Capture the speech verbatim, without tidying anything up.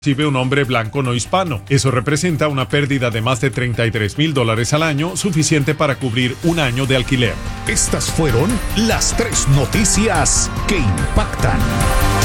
Recibe un hombre blanco no hispano. Eso representa una pérdida de más de treinta y tres mil dólares al año, suficiente para cubrir un año de alquiler. Estas fueron las tres noticias que impactan.